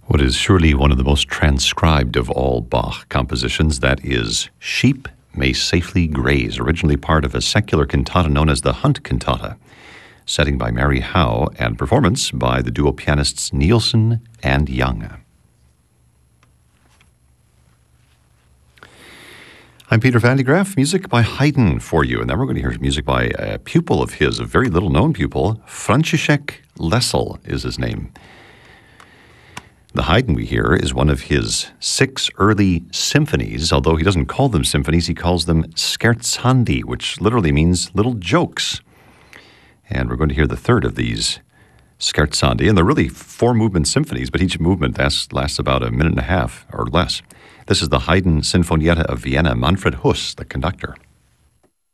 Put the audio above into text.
What is surely one of the most transcribed of all Bach compositions, that is Sheep May Safely Graze, originally part of a secular cantata known as the Hunt Cantata, setting by Mary Howe and performance by the duo pianists Nielsen and Young. I'm Peter Van de Graaff, music by Haydn for you, and then we're going to hear music by a pupil of his, a very little-known pupil. František Lesl is his name. The Haydn we hear is one of his 6 early symphonies, although he doesn't call them symphonies, he calls them scherzandi, which literally means little jokes. And we're going to hear the third of these scherzandi, and they're really 4-movement symphonies, but each movement lasts about a minute and a half or less. This is the Haydn Sinfonietta of Vienna, Manfred Huss, the conductor.